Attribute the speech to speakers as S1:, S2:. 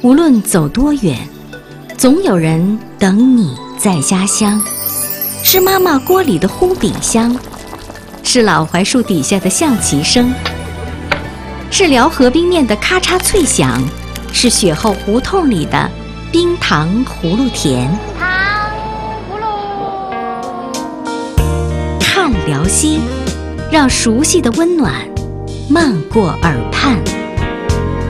S1: 无论走多远，总有人等你在家乡。是妈妈锅里的烘饼香，是老槐树底下的象棋声，是辽河冰面的咔嚓脆响，是雪后胡同里的冰糖葫芦甜。
S2: 糖葫芦，
S1: 看辽西，让熟悉的温暖漫过耳畔。